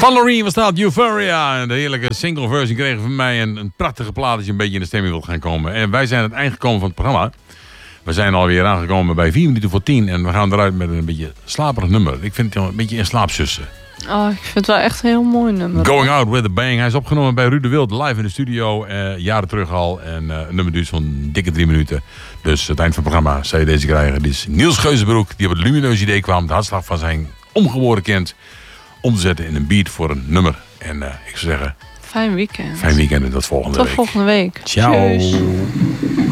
Van Loreen was dat, Euphoria. En de heerlijke single versie kregen van mij een prachtige plaat als je een beetje in de stemming wilt gaan komen. En wij zijn aan het eind gekomen van het programma. We zijn alweer aangekomen bij 4 minuten voor 10. En we gaan eruit met een beetje slaperig nummer. Ik vind het een beetje in slaap sussen. Oh, ik vind het wel echt een heel mooi nummer. Going Out With A Bang. Hij is opgenomen bij Ruud de Wild live in de studio. Jaren terug al. En het nummer duurt zo'n dikke 3 minuten. Dus het eind van het programma zou je deze krijgen. Dit is Niels Geuzenbroek. Die op het lumineuze idee kwam. De hartslag van zijn omgeboren kind om te zetten in een beat voor een nummer. En ik zou zeggen... Fijn weekend. Fijn weekend en tot volgende week. Tot volgende week. Ciao. Tjus.